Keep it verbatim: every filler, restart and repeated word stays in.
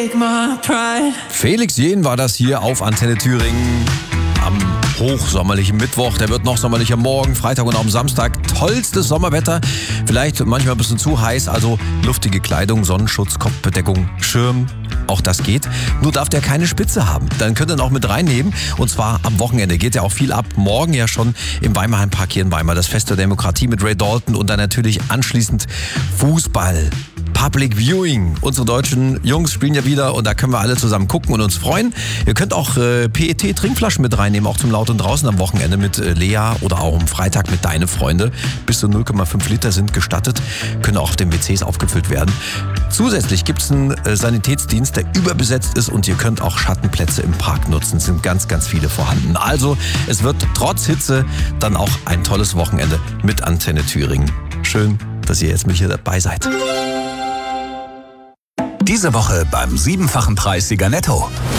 take my pride. Felix Jähn war das hier auf Antenne Thüringen am hochsommerlichen Mittwoch. Der wird noch sommerlicher morgen, Freitag und auch am Samstag. Tollstes Sommerwetter. Vielleicht manchmal ein bisschen zu heiß, also luftige Kleidung, Sonnenschutz, Kopfbedeckung, Schirm. Auch das geht. Nur darf der keine Spitze haben. Dann könnt ihr ihn auch mit reinnehmen. Und zwar am Wochenende geht ja auch viel ab. Morgen ja schon im Weimarhallenpark hier in Weimar. Das Fest der Demokratie mit Ray Dalton und dann natürlich anschließend Fußball. Public Viewing. Unsere deutschen Jungs spielen ja wieder und da können wir alle zusammen gucken und uns freuen. Ihr könnt auch äh, P E T-Trinkflaschen mit reinnehmen, auch zum Laut und Draußen am Wochenende mit äh, Lea oder auch am Freitag mit Deine Freunde. Bis zu null Komma fünf Liter sind gestattet, können auch auf den W Cs aufgefüllt werden. Zusätzlich gibt es einen äh, Sanitätsdienst, der überbesetzt ist und ihr könnt auch Schattenplätze im Park nutzen. Es sind ganz, ganz viele vorhanden. Also es wird trotz Hitze dann auch ein tolles Wochenende mit Antenne Thüringen. Schön, dass ihr jetzt mit hier dabei seid. Diese Woche beim siebenfachen Preis Sieger Netto.